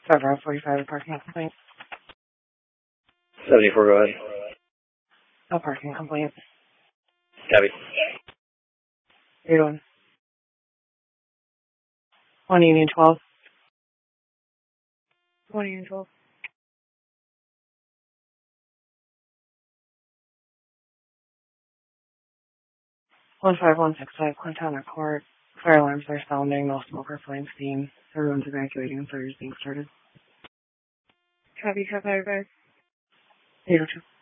545 parking complaint. 74, go ahead. No parking complaint. Copy. How you doing? 1 Union 12. 1 Union 12. 15165 Quintana Court. Fire alarms are sounding. No smoke or flame seen. Everyone's evacuating and fire is being started. Copy, 555. 802.